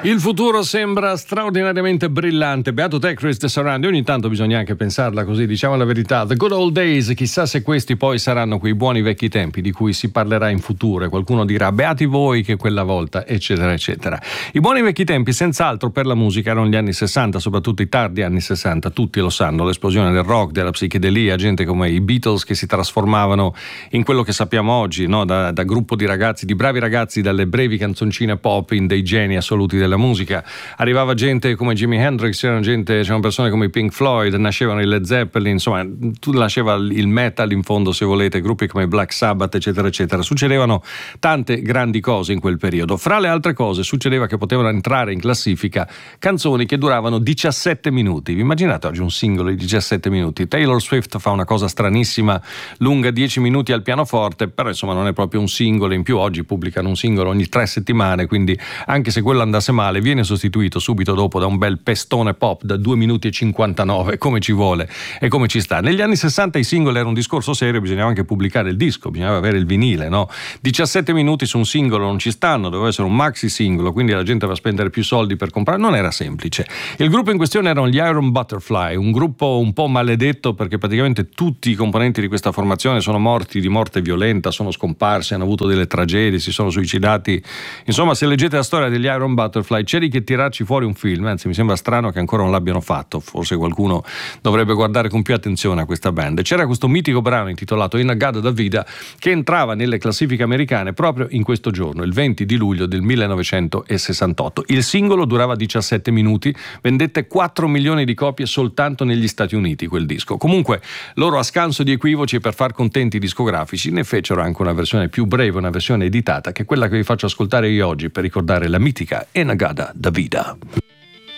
Il futuro sembra straordinariamente brillante. Beato te, Chris de Sarandi. Ogni tanto bisogna anche pensarla così, diciamo la verità. The good old days, chissà se questi poi saranno quei buoni vecchi tempi di cui si parlerà in futuro. Qualcuno dirà beati voi che quella volta, eccetera eccetera. I buoni vecchi tempi senz'altro per la musica erano gli anni 60, soprattutto i tardi anni 60. Tutti lo sanno, l'esplosione del rock, della psichedelia, gente come i Beatles che si trasformavano in quello che sappiamo oggi, no? Da gruppo di ragazzi, di bravi ragazzi, dalle brevi canzoncine pop in dei geni assoluti della musica. Arrivava gente come Jimi Hendrix, c'erano persone come i Pink Floyd, nascevano i Led Zeppelin, insomma, tutto nasceva il metal in fondo, se volete, gruppi come Black Sabbath, eccetera eccetera. Succedevano tante grandi cose in quel periodo. Fra le altre cose succedeva che potevano entrare in classifica canzoni che duravano 17 minuti. Vi immaginate oggi un singolo di 17 minuti? Taylor Swift fa una cosa stranissima, lunga 10 minuti al pianoforte, però insomma non è proprio un singolo. In più oggi pubblicano un singolo ogni 3 settimane, quindi anche se quello andasse male viene sostituito subito dopo da un bel pestone pop da 2 minuti e 59, come ci vuole e come ci sta. Negli anni 60 i singoli era un discorso serio, bisognava anche pubblicare il disco, bisognava avere il vinile, no? 17 minuti su un singolo non ci stanno, doveva essere un maxi singolo, quindi la gente va a spendere più soldi per comprare, non era semplice. Il gruppo in questione erano gli Iron Butterfly, un gruppo un po' maledetto perché praticamente tutti i componenti di questa formazione sono morti di morte violenta, sono scomparsi, hanno avuto delle tragedie, si sono suicidati. Insomma, se leggete la storia degli Iron Butterfly c'eri che tirarci fuori un film, anzi mi sembra strano che ancora non l'abbiano fatto, forse qualcuno dovrebbe guardare con più attenzione a questa band. C'era questo mitico brano intitolato In-A-Gadda Da Vida che entrava nelle classifiche americane proprio in questo giorno, il 20 di luglio del 1968. Il singolo durava 17 minuti, vendette 4 milioni di copie soltanto negli Stati Uniti quel disco. Comunque loro, a scanso di equivoci e per far contenti i discografici, ne fecero anche una versione più breve, una versione editata, che è quella che vi faccio ascoltare io oggi per ricordare la mitica In-A-Gadda Da Vida.